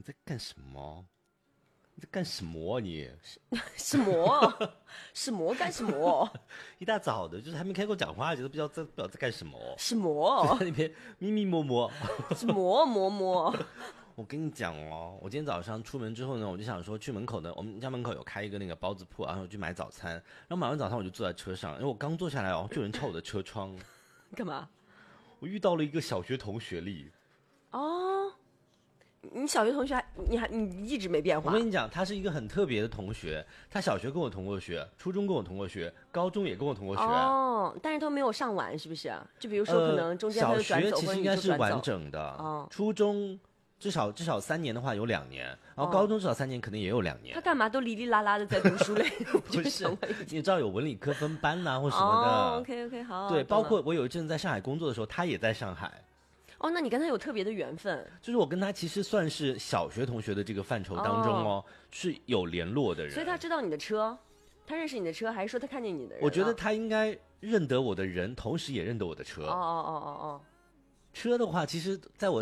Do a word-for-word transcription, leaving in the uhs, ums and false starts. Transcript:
你在干什么？你在干什么、啊、你？ 什么？什么干什么？ 一大早的，就是还没开口讲话，觉得不知道在不知道在干什么。 什么？ 就在那边咪咪摸摸。 什么摸摸？ 我跟你讲哦，我今天早上出门之后呢，我就想说去门口呢，我们家门口有开一个那个包子铺，然后我去买早餐。然后买完早餐我就坐在车上，因为我刚坐下来哦，就有人敲我的车窗。 干嘛？ 我遇到了一个小学同学里。 哦。你小学同学还你还你一直没变化。 我跟你讲，他是一个很特别的同学，他小学跟我同过学，初中跟我同过学，高中也跟我同过学。 哦，但是都没有上完，是不是？就比如说可能中间他就转走， 呃、小学其实应该是完整的。 哦， 初中至少至少三年的话有两年，然后高中至少三年可能也有两年。 他干嘛都哩哩啦啦的在读书嘞？ 不是，你知道有文理科分班呐、啊、或什么的。 哦 ，OK OK 好。 对，包括我有一阵在上海工作的时候，他也在上海。 哦，那你跟他有特别的缘分。 就是我跟他其实算是小学同学的这个范畴当中哦，哦是有联络的人。 所以他知道你的车，他认识你的车，还是说他看见你的人、啊？ 我觉得他应该认得我的人，同时也认得我的车。 哦哦哦哦哦。 车的话，其实在我